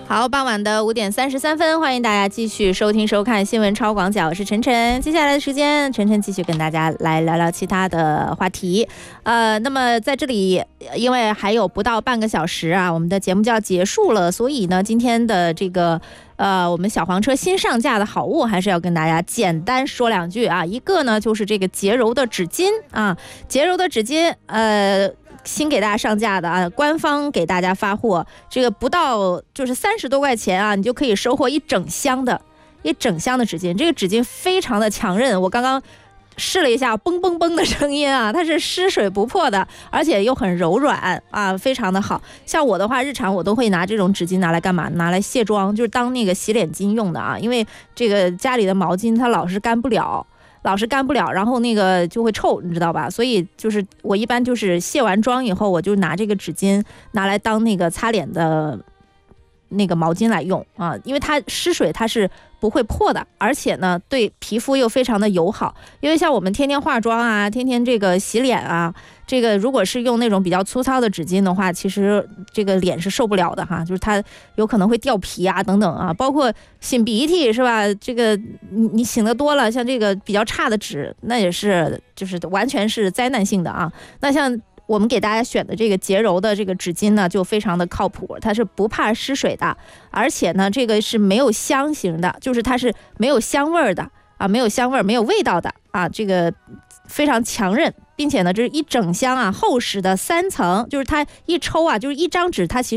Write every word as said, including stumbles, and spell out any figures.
好，傍晚的五点三十三分，欢迎大家继续收听收看新闻超广角，我是晨晨。接下来的时间，晨晨继续跟大家来聊聊其他的话题。呃，那么在这里，因为还有不到半个小时啊，我们的节目就要结束了，所以呢，今天的这个呃，我们小黄车新上架的好物，还是要跟大家简单说两句啊。一个呢，就是这个洁柔的纸巾啊，洁柔的纸巾，呃。新给大家上架的啊，官方给大家发货，这个不到就是三十多块钱啊，你就可以收获一整箱的一整箱的纸巾。这个纸巾非常的强韧，我刚刚试了一下，嘣嘣嘣的声音啊，它是湿水不破的，而且又很柔软啊，非常的好。像我的话，日常我都会拿这种纸巾拿来干嘛？拿来卸妆，就是当那个洗脸巾用的啊，因为这个家里的毛巾它老是干不了。老是干不了，然后那个就会臭，你知道吧？所以就是我一般就是卸完妆以后，我就拿这个纸巾拿来当那个擦脸的那个毛巾来用啊，因为它湿水它是不会破的，而且呢对皮肤又非常的友好。因为像我们天天化妆啊，天天这个洗脸啊，这个如果是用那种比较粗糙的纸巾的话，其实这个脸是受不了的哈，就是它有可能会掉皮啊等等啊，包括擤鼻涕是吧？这个你你擤得多了，像这个比较差的纸，那也是就是完全是灾难性的啊。那像我们给大家选的这个洁柔的这个纸巾呢，就非常的靠谱，它是不怕湿水的，而且呢，这个是没有香型的，就是它是没有香味的啊，没有香味、没有味道的啊，这个非常强韧，并且呢，这是一整箱啊，厚实的三层，就是它一抽啊，就是一张纸，它其实